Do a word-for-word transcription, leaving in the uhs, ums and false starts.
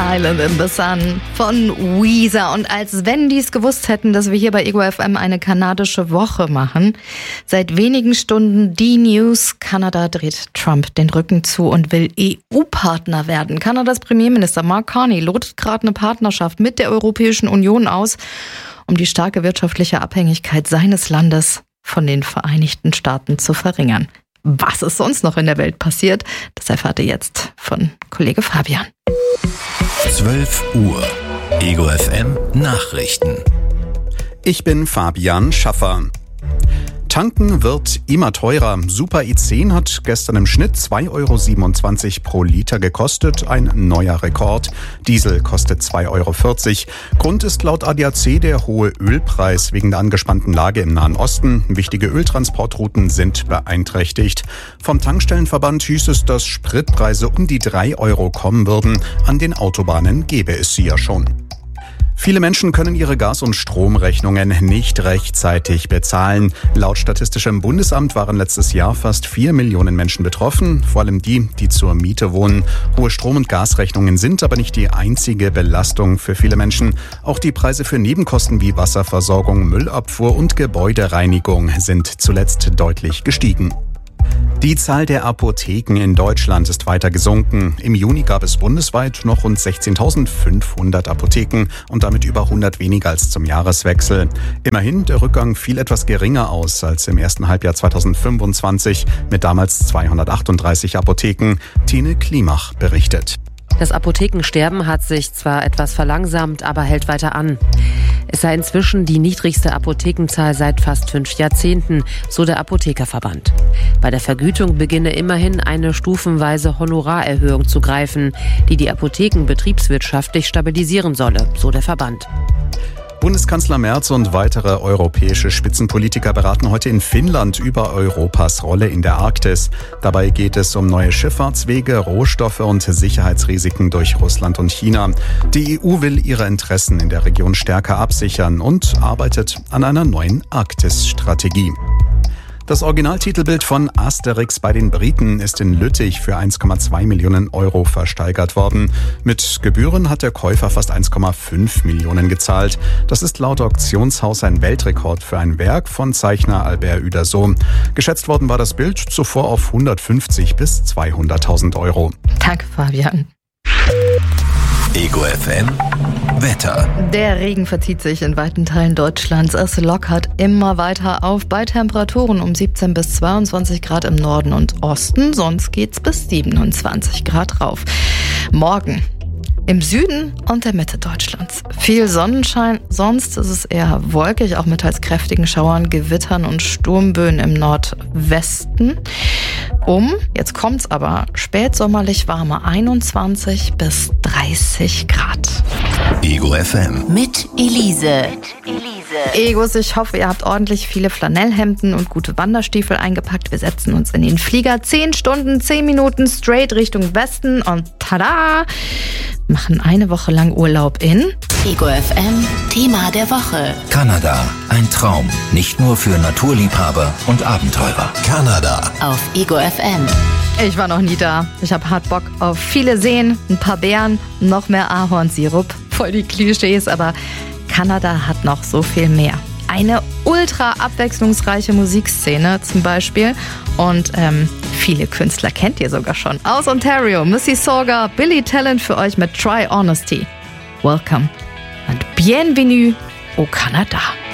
Island in the Sun von Weezer. Und als wenn die es gewusst hätten, dass wir hier bei Ego F M eine kanadische Woche machen. Seit wenigen Stunden die News. Kanada dreht Trump den Rücken zu und will E U-Partner werden. Kanadas Premierminister Mark Carney lotet gerade eine Partnerschaft mit der Europäischen Union aus, um die starke wirtschaftliche Abhängigkeit seines Landes von den Vereinigten Staaten zu verringern. Was ist sonst noch in der Welt passiert, das erfahrt ihr jetzt von Kollege Fabian. zwölf Uhr. Ego F M Nachrichten. Ich bin Fabian Schaffer. Tanken wird immer teurer. Super I zehn hat gestern im Schnitt zwei Euro siebenundzwanzig pro Liter gekostet, ein neuer Rekord. Diesel kostet zwei Euro vierzig. Grund ist laut A D A C der hohe Ölpreis wegen der angespannten Lage im Nahen Osten. Wichtige Öltransportrouten sind beeinträchtigt. Vom Tankstellenverband hieß es, dass Spritpreise um die drei Euro kommen würden. An den Autobahnen gäbe es sie ja schon. Viele Menschen können ihre Gas- und Stromrechnungen nicht rechtzeitig bezahlen. Laut Statistischem Bundesamt waren letztes Jahr fast vier Millionen Menschen betroffen, vor allem die, die zur Miete wohnen. Hohe Strom- und Gasrechnungen sind aber nicht die einzige Belastung für viele Menschen. Auch die Preise für Nebenkosten wie Wasserversorgung, Müllabfuhr und Gebäudereinigung sind zuletzt deutlich gestiegen. Die Zahl der Apotheken in Deutschland ist weiter gesunken. Im Juni gab es bundesweit noch rund sechzehntausendfünfhundert Apotheken und damit über hundert weniger als zum Jahreswechsel. Immerhin, der Rückgang fiel etwas geringer aus als im ersten Halbjahr zweitausendfünfundzwanzig mit damals zweihundertachtunddreißig Apotheken. Tine Klimach berichtet. Das Apothekensterben hat sich zwar etwas verlangsamt, aber hält weiter an. Es sei inzwischen die niedrigste Apothekenzahl seit fast fünf Jahrzehnten, so der Apothekerverband. Bei der Vergütung beginne immerhin eine stufenweise Honorarerhöhung zu greifen, die die Apotheken betriebswirtschaftlich stabilisieren solle, so der Verband. Bundeskanzler Merz und weitere europäische Spitzenpolitiker beraten heute in Finnland über Europas Rolle in der Arktis. Dabei geht es um neue Schifffahrtswege, Rohstoffe und Sicherheitsrisiken durch Russland und China. Die E U will ihre Interessen in der Region stärker absichern und arbeitet an einer neuen Arktis-Strategie. Das Originaltitelbild von Asterix bei den Briten ist in Lüttich für eins Komma zwei Millionen Euro versteigert worden. Mit Gebühren hat der Käufer fast eins Komma fünf Millionen gezahlt. Das ist laut Auktionshaus ein Weltrekord für ein Werk von Zeichner Albert Uderzo. Geschätzt worden war das Bild zuvor auf hundertfünfzig bis zweihunderttausend Euro. Danke, Fabian. Ego F M Wetter. Der Regen verzieht sich in weiten Teilen Deutschlands. Es lockert immer weiter auf bei Temperaturen um siebzehn bis zweiundzwanzig Grad im Norden und Osten. Sonst geht's bis siebenundzwanzig Grad rauf. Morgen im Süden und der Mitte Deutschlands viel Sonnenschein, sonst ist es eher wolkig, auch mit teils kräftigen Schauern, Gewittern und Sturmböen im Nordwesten. Um, jetzt kommt's aber, spätsommerlich warme einundzwanzig bis dreißig Grad. Ego F M. Mit Elise. Egos, ich hoffe, ihr habt ordentlich viele Flanellhemden und gute Wanderstiefel eingepackt. Wir setzen uns in den Flieger. Zehn Stunden, zehn Minuten straight Richtung Westen und tada! Machen eine Woche lang Urlaub in Ego F M Thema der Woche. Kanada, ein Traum. Nicht nur für Naturliebhaber und Abenteurer. Kanada. Auf Ego F M. Ich war noch nie da. Ich habe hart Bock auf viele Seen, ein paar Bären, noch mehr Ahornsirup. Voll die Klischees, aber Kanada hat noch so viel mehr. Eine ultra abwechslungsreiche Musikszene zum Beispiel. Und ähm, viele Künstler kennt ihr sogar schon. Aus Ontario, Mississauga, Billy Talent für euch mit Try Honesty. Welcome und bienvenue au Canada.